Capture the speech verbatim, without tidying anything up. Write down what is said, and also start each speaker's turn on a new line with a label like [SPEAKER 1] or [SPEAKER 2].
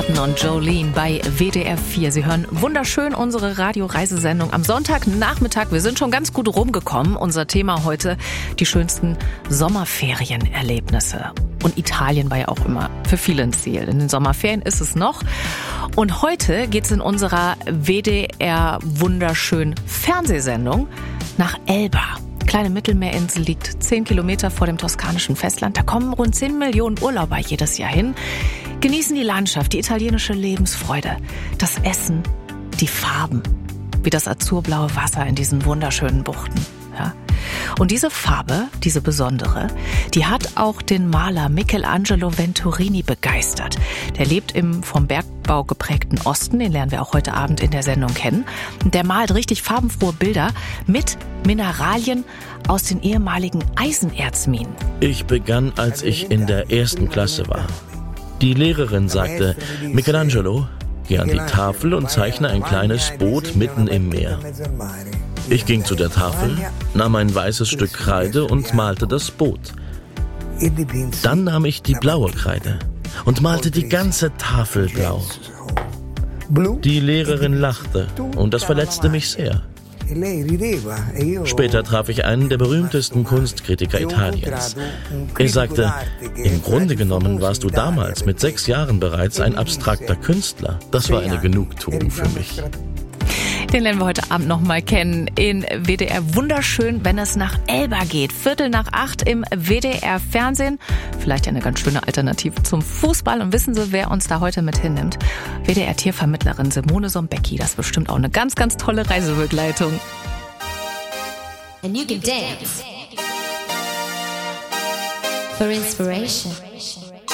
[SPEAKER 1] Martin und Jolene bei W D R vier. Sie hören wunderschön unsere Radioreisesendung am Sonntagnachmittag. Wir sind schon ganz gut rumgekommen. Unser Thema heute: die schönsten Sommerferienerlebnisse. Und Italien war ja auch immer für viele ein Ziel. In den Sommerferien ist es noch. Und heute geht's in unserer W D R wunderschön Fernsehsendung nach Elba. Kleine Mittelmeerinsel, liegt zehn Kilometer vor dem toskanischen Festland. Da kommen rund zehn Millionen Urlauber jedes Jahr hin, genießen die Landschaft, die italienische Lebensfreude, das Essen, die Farben, wie das azurblaue Wasser in diesen wunderschönen Buchten. Ja. Und diese Farbe, diese besondere, die hat auch den Maler Michelangelo Venturini begeistert. Der lebt im vom Bergbau geprägten Osten, den lernen wir auch heute Abend in der Sendung kennen. Und der malt richtig farbenfrohe Bilder mit Mineralien aus den ehemaligen Eisenerzminen.
[SPEAKER 2] Ich begann, als ich in der ersten Klasse war. Die Lehrerin sagte: Michelangelo, geh an die Tafel und zeichne ein kleines Boot mitten im Meer. Ich ging zu der Tafel, nahm ein weißes Stück Kreide und malte das Boot. Dann nahm ich die blaue Kreide und malte die ganze Tafel blau. Die Lehrerin lachte und das verletzte mich sehr. Später traf ich einen der berühmtesten Kunstkritiker Italiens. Er sagte: Im Grunde genommen warst du damals mit sechs Jahren bereits ein abstrakter Künstler. Das war eine Genugtuung für mich.
[SPEAKER 1] Den lernen wir heute Abend noch mal kennen in W D R wunderschön, wenn es nach Elba geht. Viertel nach acht im W D R Fernsehen. Vielleicht eine ganz schöne Alternative zum Fußball. Und wissen Sie, wer uns da heute mit hinnimmt? W D R Tiervermittlerin Simone Sombecki. Das ist bestimmt auch eine ganz, ganz tolle Reisebegleitung.
[SPEAKER 3] And you can dance for inspiration.